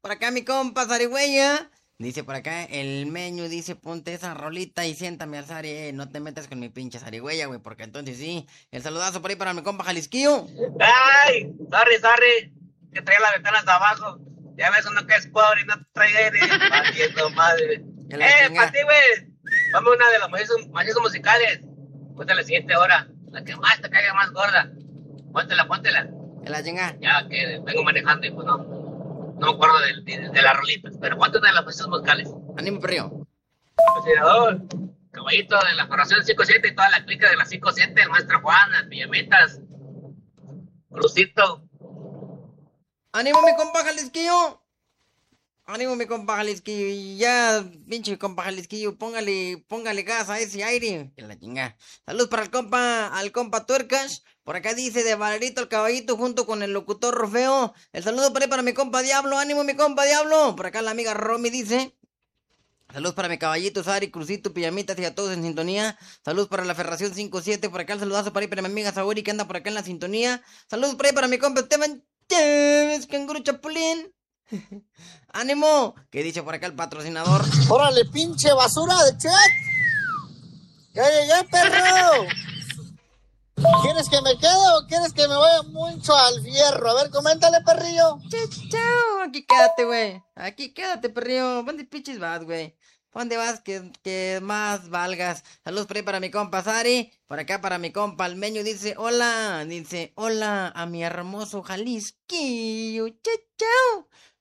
Por acá mi compa Zarigüeya. Dice por acá el Meño, dice, ponte esa rolita y siéntame al Zari, no te metas con mi pinche zarigüeya, güey, porque entonces sí. El saludazo por ahí para mi compa Jalisquillo. ¡Ay! Sorry, que traía las ventanas de abajo. Ya ves uno que es pobre y no trae aire. Valiendo madre. Que la Para chinga. ti, güey! Vamos una de los macizos musicales. Ponte la siguiente hora. La que más te caiga más gorda. Póntela. Que la chinga. Ya que vengo manejando y pues no me acuerdo de las rolitas. Pero ponte una de los macizos musicales. Ánimo, perrillo. Considerador, caballito de la Formación 5-7 y toda la clica de la 5-7, el maestro Juan, las Villamitas, Crucito. Ánimo mi compa Jalisquillo. Ánimo mi compa Jalisquillo. Y ya, pinche compa Jalisquillo, póngale gas a ese aire. Que la chinga. Salud para al compa Tuercas. Por acá dice de Valerito el caballito junto con el locutor Rofeo. El saludo por ahí para mi compa Diablo. Ánimo mi compa Diablo. Por acá la amiga Romy dice. Saludos para mi caballito, Sari, Crucito, Pijamitas y a todos en sintonía. Saludos para la Ferración 5-7. Por acá el saludazo para ahí para mi amiga Saori que anda por acá en la sintonía. Saludos por ahí para mi compa Esteban Chévez, Canguro Chapulín. ¡Ánimo! ¿Qué dice por acá el patrocinador? ¡Órale, pinche basura de chat! ¡Ya, perro! ¿Quieres que me quede o quieres que me vaya mucho al fierro? A ver, coméntale, perrillo. Chao, aquí quédate, güey. Aquí quédate, perrillo. ¿Dónde pinches vas, güey? ¿Dónde vas que más valgas? Saludos por ahí para mi compa Sari. Por acá para mi compa Almeño. Dice hola a mi hermoso Jalisquillo. Chao.